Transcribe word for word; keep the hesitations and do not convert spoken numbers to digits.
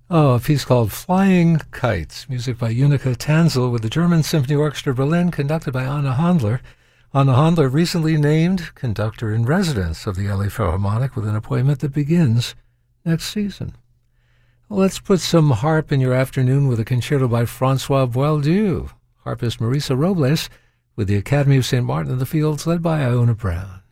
Oh, a piece called Flying Kites, music by Unica Tanzel with the German Symphony Orchestra Berlin, conducted by Anna Handler. Anna Handler recently named conductor-in-residence of the L A Philharmonic with an appointment that begins next season. Let's put some harp in your afternoon with a concerto by Francois Boieldieu. Harpist Marisa Robles with the Academy of Saint Martin in the Fields, led by Iona Brown.